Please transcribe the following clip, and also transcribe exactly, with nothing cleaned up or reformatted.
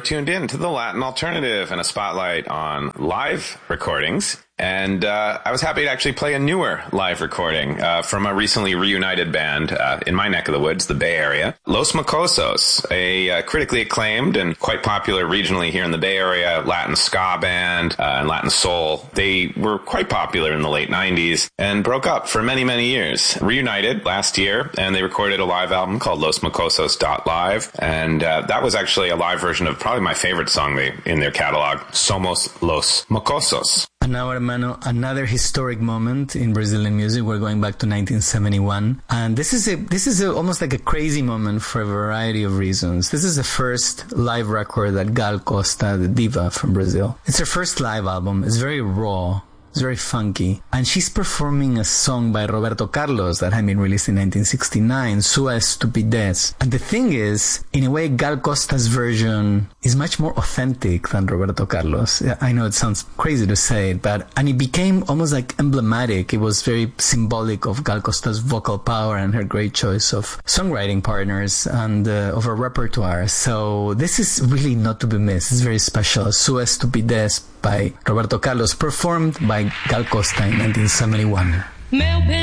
tuned in to the Latin Alternative and a spotlight on live recordings. And uh, I was happy to actually play a newer live recording uh, from a recently reunited band uh, in my neck of the woods, the Bay Area. Los Mocosos, a uh, critically acclaimed and quite popular regionally here in the Bay Area Latin ska band uh, and Latin soul. They were quite popular in the late nineties and broke up for many, many years. Reunited last year, and they recorded a live album called Los Mocosos Live. And uh, that was actually a live version of probably my favorite song they, in their catalog, Somos Los Mocosos. And now, hermano, another historic moment in Brazilian music. We're going back to nineteen seventy-one. And this is a, this is a, almost like a crazy moment for a variety of reasons. This is the first live record that Gal Costa, the diva from Brazil. It's her first live album. It's very raw. It's very funky. And she's performing a song by Roberto Carlos that had been released in nineteen sixty-nine, Sua Estupidez. And the thing is, in a way, Gal Costa's version is much more authentic than Roberto Carlos. I know it sounds crazy to say it, but, and it became almost like emblematic. It was very symbolic of Gal Costa's vocal power and her great choice of songwriting partners and uh, of her repertoire. So this is really not to be missed. It's very special. Sua Estupidez by Roberto Carlos, performed by Gal Costa in nineteen seventy-one.